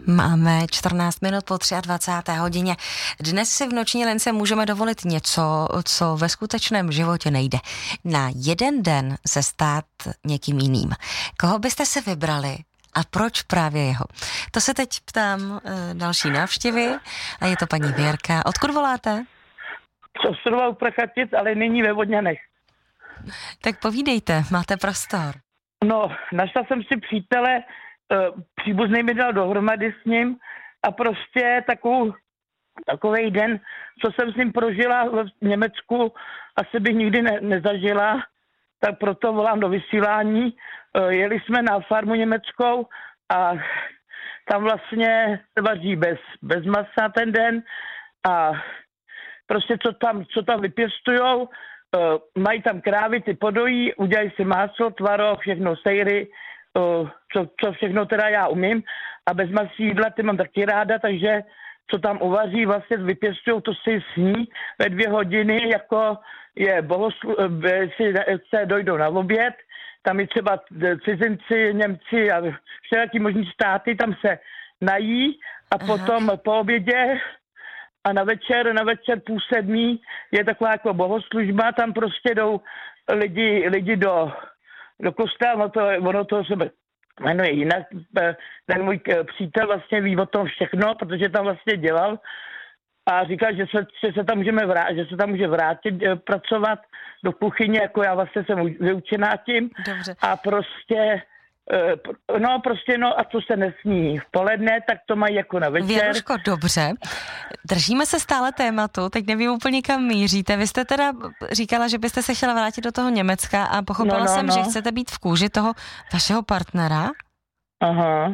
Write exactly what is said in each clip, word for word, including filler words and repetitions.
Máme čtrnáct minut po dvacáté třetí hodině. Dnes si v noční lince můžeme dovolit něco, co ve skutečném životě nejde. Na jeden den se stát někým jiným. Koho byste si vybrali a proč právě jeho? To se teď ptám e, další návštěvy a je to paní Věrka. Odkud voláte? Co studoval u Prachatic, ale nyní ve Vodňanech. Tak povídejte, máte prostor. No, našla jsem si přítele, příbuzný mi dal dohromady s ním a prostě takovou, takovej den, co jsem s ním prožila v Německu, asi bych nikdy ne, nezažila, tak proto volám do vysílání. Jeli jsme na farmu německou a tam vlastně se vaří bez, bez masa ten den a prostě co tam, co tam vypěstujou, mají tam krávy, ty podojí, udělají si máslo, tvaroh, všechno sejry, Co, co všechno teda já umím a bez masí jídla ty mám taky ráda, takže co tam uvaří, vlastně vypěstujou, to si sní ve dvě hodiny, jako je bohoslu, si se dojdou na oběd, tam je třeba cizinci, Němci a všelijaký možný státy, tam se nají a Aha. potom po obědě a na večer, na večer půl sedmí je taková jako bohoslužba, tam prostě jdou lidi, lidi do do kostela, no to, ono to se jmenuje jinak. Ten můj přítel vlastně ví o tom všechno, protože tam vlastně dělal a říkal, že se, že se tam můžeme vrátit, že se tam může vrátit pracovat do kuchyně, jako já vlastně jsem vyučená tím. Dobře. A prostě no prostě no a co se nesní v poledne, tak to mají jako na večer. Věruško, dobře. Držíme se stále tématu, teď nevím úplně kam míříte. Vy jste teda říkala, že byste se chtěla vrátit do toho Německa a pochopila no, no, jsem, no. že chcete být v kůži toho vašeho partnera. Aha.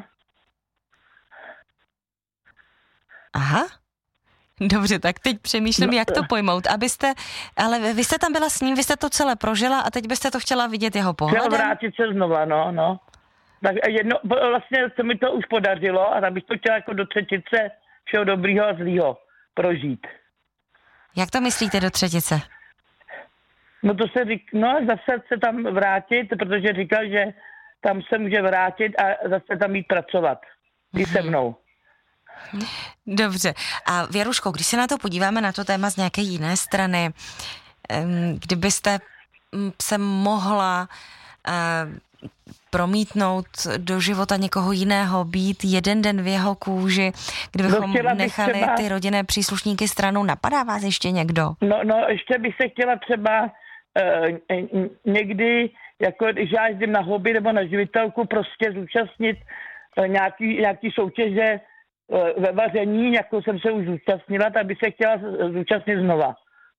Aha. Dobře, tak teď přemýšlím, no, jak to pojmout, abyste, ale vy jste tam byla s ním, vy jste to celé prožila a teď byste to chtěla vidět jeho pohledem? Chtěla vrátit se znova, no, no. Tak jedno, vlastně se mi to už podařilo a tak bych to chtěla jako do třetice všeho dobrýho a zlýho prožít. Jak to myslíte do třetice? No to se řík, no zase se tam vrátit, protože říkal, že tam se může vrátit a zase tam jít pracovat. I se mnou. Dobře. A Věruško, když se na to podíváme, na to téma z nějaké jiné strany, kdybyste se mohla promítnout do života někoho jiného, být jeden den v jeho kůži, kdybychom no, nechali třeba ty rodinné příslušníky stranou, napadá vás ještě někdo? No, no ještě bych se chtěla třeba uh, někdy, jako když já jezdím na hobby nebo na živitelku, prostě zúčastnit uh, nějaký, nějaký soutěže uh, ve vaření, jako jsem se už zúčastnila, tak bych se chtěla zúčastnit znova.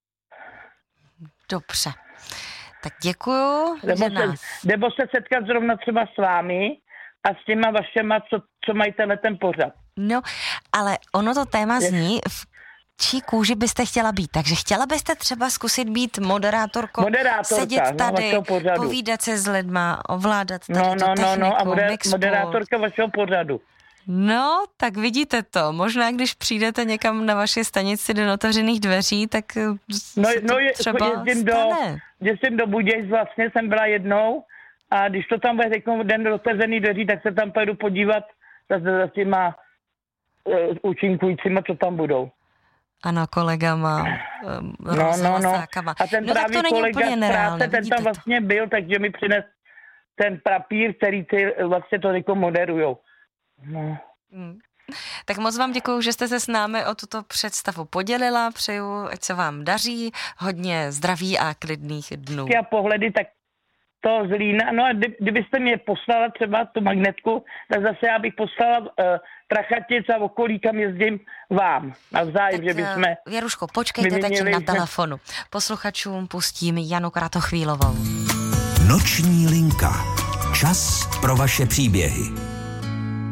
Dobře. Tak děkuju, nebo že se, nás... nebo se setkat zrovna třeba s vámi a s těma vašema, co, co mají tenhle ten pořad. No, ale ono to téma zní, v čí kůži byste chtěla být. Takže chtěla byste třeba zkusit být moderátorkou, Moderátorka, sedět tady, no, povídat se s lidma, ovládat tady no, tu no, techniku, no, no, a moder, mixpult. moderátorka vašeho pořadu. No, tak vidíte to. Možná, když přijdete někam na vaše stanici do otevřených dveří, tak no, se to no, je, třeba jezdím stane. Do, jezdím do Budějc, vlastně jsem byla jednou a když to tam bude řeknou den do otevřených dveří, tak se tam pojedu podívat za, za těma uh, účinkujícíma, co tam budou. Ano, kolegama, um, no, no, no. A ten no, právě kolega z práce, ten tam vlastně to. byl, takže mi přines ten papír, který ty vlastně to jako moderujou. No. Hmm. Tak moc vám děkuju, že jste se s námi o tuto představu podělila. Přeju, ať se vám daří, hodně zdraví a klidných dnů. A pohledy, tak to Zlína, no a kdy, kdybyste mě poslala třeba tu magnetku, tak zase já bych poslala uh, Prachatic a okolí, kam jezdím vám. Navzájem, že bychom... Věruško, počkejte teď na telefonu. Posluchačům pustím Janu Kratochvílovou. Noční linka. Čas pro vaše příběhy.